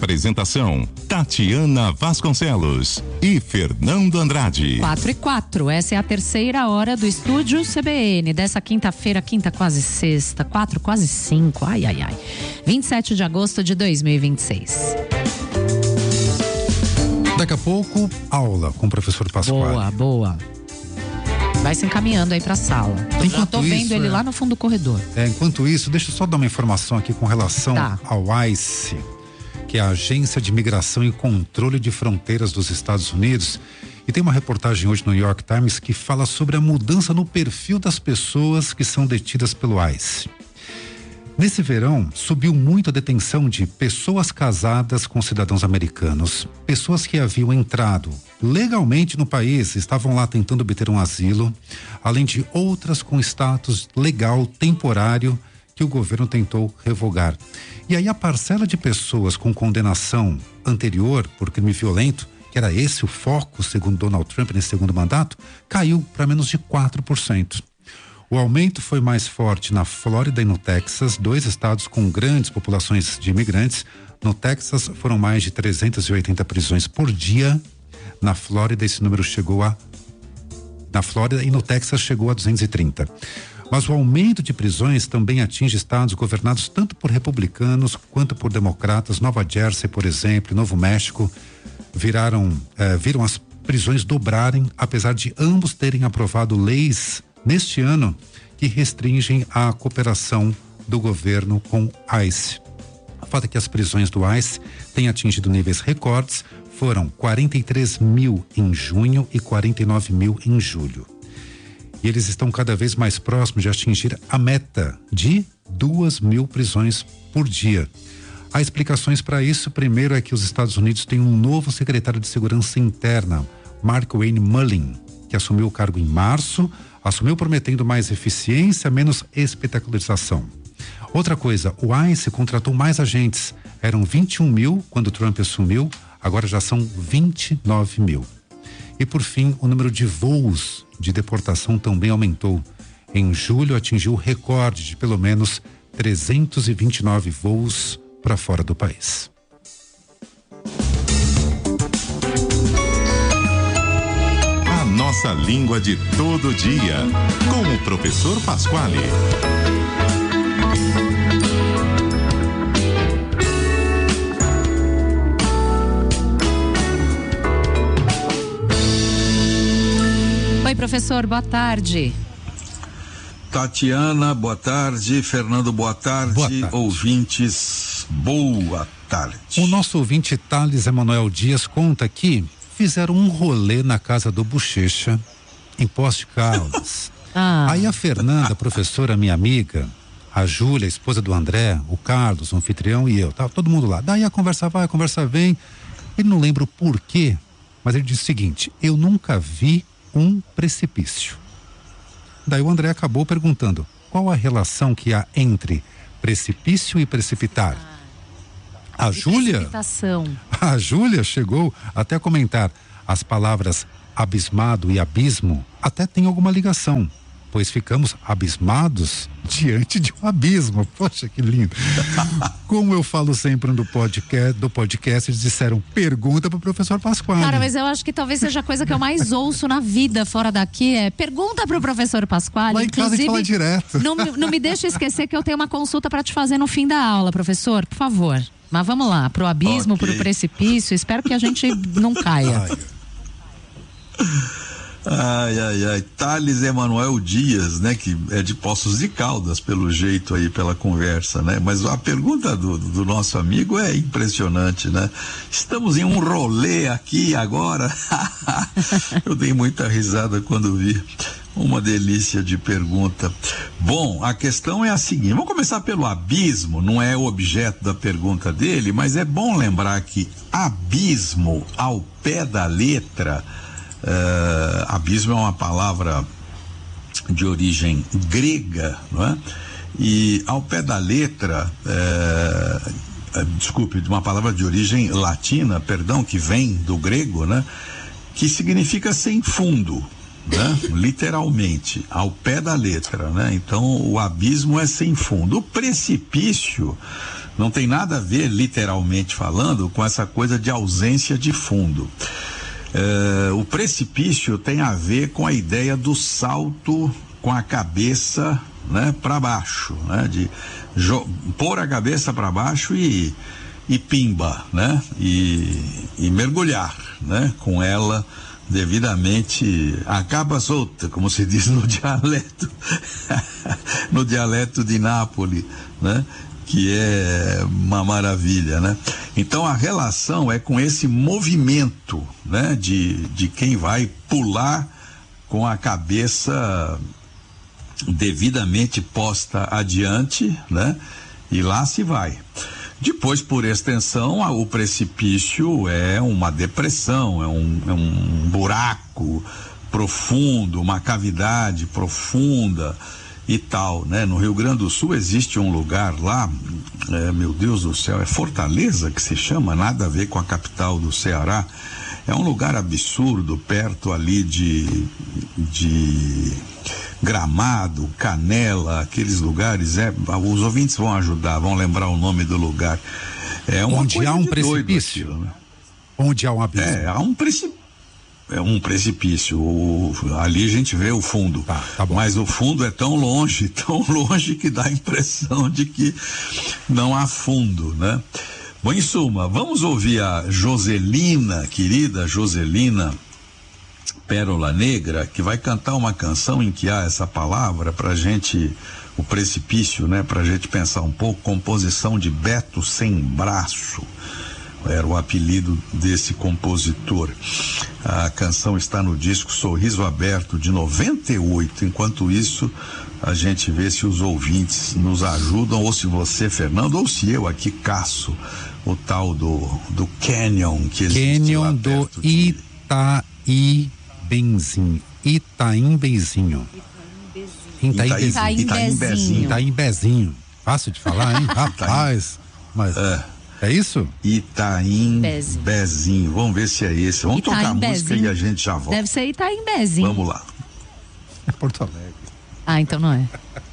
Apresentação: Tatiana Vasconcelos e Fernando Andrade. 4:04, essa é a terceira hora do Estúdio CBN dessa quinta-feira, quinta quase sexta, 4 quase 5, 27 de agosto de 2026. Daqui a pouco, aula com o professor Pasquale. Boa. Vai se encaminhando aí pra sala. Já tô vendo ele lá no fundo do corredor. Enquanto isso, deixa eu só dar uma informação aqui com relação ao ICE, que é a Agência de Migração e Controle de Fronteiras dos Estados Unidos. E tem uma reportagem hoje no New York Times que fala sobre a mudança no perfil das pessoas que são detidas pelo ICE. Nesse verão, subiu muito a detenção de pessoas casadas com cidadãos americanos, pessoas que haviam entrado legalmente no país, estavam lá tentando obter um asilo, além de outras com status legal temporário que o governo tentou revogar. E aí a parcela de pessoas com condenação anterior por crime violento, que era esse o foco, segundo Donald Trump, nesse segundo mandato, caiu para menos de 4%. O aumento foi mais forte na Flórida e no Texas, 2 estados com grandes populações de imigrantes. No Texas foram mais de 380 prisões por dia. Na Flórida esse número na Flórida e no Texas chegou a 230. Mas o aumento de prisões também atinge estados governados tanto por republicanos quanto por democratas. Nova Jersey, por exemplo, e Novo México viram as prisões dobrarem, apesar de ambos terem aprovado leis neste ano que restringem a cooperação do governo com ICE. O fato é que as prisões do ICE têm atingido níveis recordes, foram 43 mil em junho e 49 mil em julho. E eles estão cada vez mais próximos de atingir a meta de 2.000 prisões por dia. Há explicações para isso. Primeiro é que os Estados Unidos têm um novo secretário de Segurança Interna, Mark Wayne Mullin, que assumiu o cargo em março, assumiu prometendo mais eficiência, menos espetacularização. Outra coisa, o ICE contratou mais agentes. Eram 21 mil quando Trump assumiu, agora já são 29 mil. E por fim, o número de voos de deportação também aumentou. Em julho atingiu o recorde de pelo menos 329 voos para fora do país. Nossa língua de todo dia, com o professor Pasquale. Oi, professor, boa tarde. Tatiana, boa tarde. Fernando, boa tarde. Boa tarde. Ouvintes, boa tarde. O nosso ouvinte Thales Emanuel Dias conta que fizeram um rolê na casa do Bochecha, em Poços de Caldas. Aí a Fernanda, professora, minha amiga, a Júlia, esposa do André, o Carlos, o anfitrião e eu, tava todo mundo lá. Daí a conversa vai, a conversa vem. Ele não lembra o porquê, mas ele disse o seguinte: eu nunca vi um precipício. Daí o André acabou perguntando: qual a relação que há entre precipício e precipitar? A Júlia chegou até a comentar: as palavras abismado e abismo até tem alguma ligação, pois ficamos abismados diante de um abismo. Poxa, que lindo. Como eu falo sempre do podcast, eles disseram: pergunta pro professor Pasquale. Cara, mas eu acho que talvez seja a coisa que eu mais ouço na vida fora daqui, pergunta pro professor Pasquale. Lá em casa a gente fala direto. Não me deixa esquecer que eu tenho uma consulta para te fazer no fim da aula, professor, por favor. Mas vamos lá, pro abismo, pro precipício, espero que a gente não caia. Ai. Thales Emanuel Dias, né? Que é de Poços de Caldas, pelo jeito aí, pela conversa, né? Mas a pergunta do nosso amigo é impressionante, né? Estamos em um rolê aqui agora. Eu dei muita risada quando vi. Uma delícia de pergunta. Bom, a questão é a seguinte, vamos começar pelo abismo, não é o objeto da pergunta dele, mas é bom lembrar que abismo, ao pé da letra, abismo é uma palavra de origem grega, não é? E ao pé da letra, de uma palavra de origem latina, que vem do grego, né? Que significa sem fundo. Né? Literalmente, ao pé da letra, né? Então o abismo é sem fundo. O precipício, Não tem nada a ver, literalmente falando, com essa coisa de ausência de fundo. O precipício tem a ver com a ideia do salto com a cabeça, né, para baixo, né, de pôr a cabeça para baixo e pimba, né, e mergulhar, né, com ela devidamente a capa solta, como se diz no dialeto no dialeto de Nápoles, né, que é uma maravilha, né? Então a relação é com esse movimento, né, de quem vai pular com a cabeça devidamente posta adiante, né? E lá se vai. Depois, por extensão, o precipício é uma depressão, é um buraco profundo, uma cavidade profunda e tal, né? No Rio Grande do Sul existe um lugar lá, meu Deus do céu, é Fortaleza que se chama, nada a ver com a capital do Ceará. É um lugar absurdo, perto ali de Gramado, Canela, aqueles lugares, os ouvintes vão ajudar, vão lembrar o nome do lugar. É uma onde coisa há um de precipício, doido, né? Onde há um abismo. Há um precipício. Ali a gente vê o fundo. Tá bom. Mas o fundo é tão longe que dá a impressão de que não há fundo, né? Bom, em suma, vamos ouvir a Joselina, querida Joselina Pérola Negra, que vai cantar uma canção em que há essa palavra pra gente, o precipício, né? Pra gente pensar um pouco, composição de Beto Sem Braço, era o apelido desse compositor. A canção está no disco Sorriso Aberto, de 98. Enquanto isso, a gente vê se os ouvintes nos ajudam, ou se você, Fernando, ou se eu aqui caço o tal do Canyon que existe Canyon lá do perto de... Itaimbezinho. Itaimbezinho. Fácil de falar, hein? Rapaz. Mas é isso? Itaimbezinho. Vamos ver se é esse. Vamos tocar a música e a gente já volta. Deve ser Itaimbezinho. Vamos lá. É Porto Alegre. Ah, então não é.